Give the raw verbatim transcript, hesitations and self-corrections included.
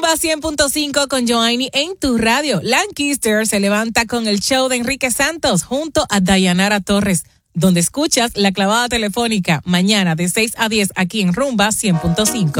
Rumba cien punto cinco con Joanny en tu radio. Lancaster se levanta con el show de Enrique Santos junto a Dayanara Torres, donde escuchas la clavada telefónica mañana de seis a diez aquí en Rumba cien punto cinco.